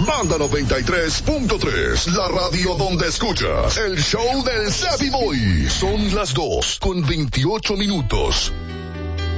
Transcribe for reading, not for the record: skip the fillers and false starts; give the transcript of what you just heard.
Banda 93.3, la radio donde escuchas el show del Savvy Boy. Son las 2:28.